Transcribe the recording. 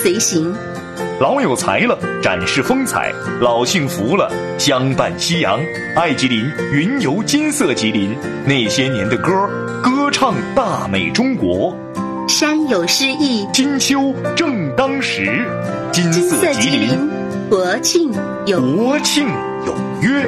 随行。 老有才了，展示风采；老幸福了，相伴夕阳。爱吉林，云游金色吉林，那些年的歌，歌唱大美中国。 山有诗意， 金秋正当时。金金色吉林，国庆有约。